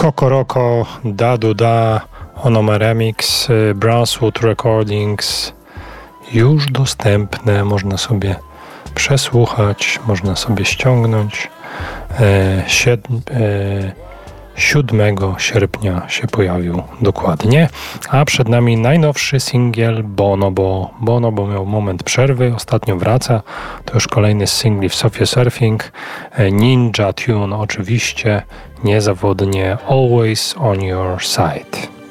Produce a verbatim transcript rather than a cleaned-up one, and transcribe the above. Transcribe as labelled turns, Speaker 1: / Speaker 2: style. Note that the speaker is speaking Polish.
Speaker 1: Kokoroko, Dadu Da, Onoma Remix, Brownswood Recordings już dostępne, można sobie przesłuchać, można sobie ściągnąć. E, sied, e, siódmego sierpnia się pojawił dokładnie, a przed nami najnowszy singiel Bonobo. Bonobo miał moment przerwy, ostatnio wraca, to już kolejny z singli w Sofie Surfing. Ninja Tune oczywiście, niezawodnie Always on Your Side.